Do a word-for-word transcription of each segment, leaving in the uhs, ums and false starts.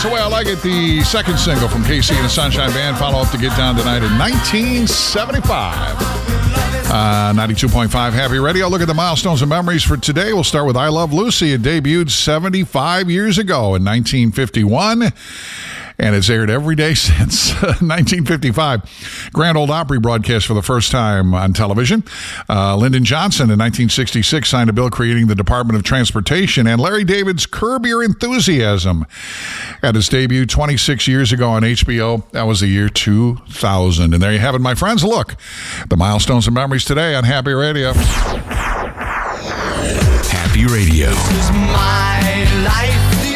That's the Way I Like It, the second single from K C and the Sunshine Band. Follow up to Get Down Tonight in nineteen seventy-five. Uh, ninety-two point five Happy Radio. Look at the milestones and memories for today. We'll start with I Love Lucy. It debuted seventy-five years ago in nineteen fifty-one. And it's aired every day since nineteen fifty-five. Grand Ole Opry broadcast for the first time on television. Uh, Lyndon Johnson in nineteen sixty-six signed a bill creating the Department of Transportation. And Larry David's Curb Your Enthusiasm at its debut twenty-six years ago on H B O. That was the year two thousand. And there you have it, my friends. Look, the milestones and memories today on Happy Radio. Happy Radio. This is my life.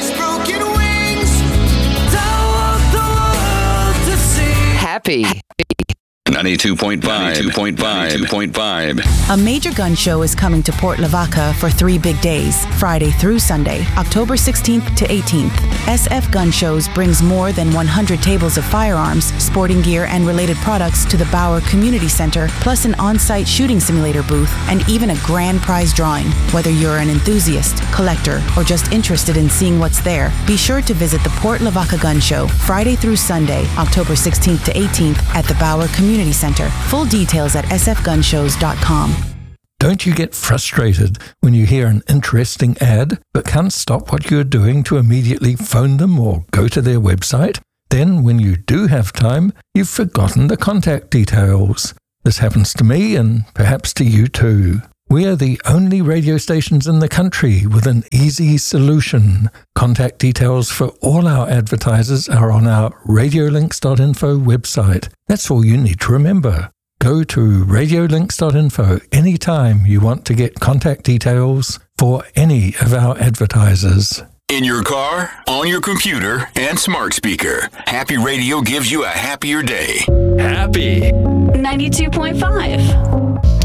Happy. ninety-two point five. ninety-two point five. ninety-two point five. A major gun show is coming to Port Lavaca for three big days, Friday through Sunday, October sixteenth to eighteenth. S F Gun Shows brings more than one hundred tables of firearms, sporting gear, and related products to the Bauer Community Center, plus an on-site shooting simulator booth, and even a grand prize drawing. Whether you're an enthusiast, collector, or just interested in seeing what's there, be sure to visit the Port Lavaca Gun Show, Friday through Sunday, October sixteenth to eighteenth, at the Bauer Community Center. Full details at s f gun shows dot com. Don't you get frustrated when you hear an interesting ad but can't stop what you're doing to immediately phone them or go to their website? Then, when you do have time, you've forgotten the contact details. This happens to me and perhaps to you too. We are the only radio stations in the country with an easy solution. Contact details for all our advertisers are on our radiolinks dot info website. That's all you need to remember. Go to radiolinks dot info anytime you want to get contact details for any of our advertisers. In your car, on your computer, and smart speaker, Happy Radio gives you a happier day. Happy. ninety-two point five.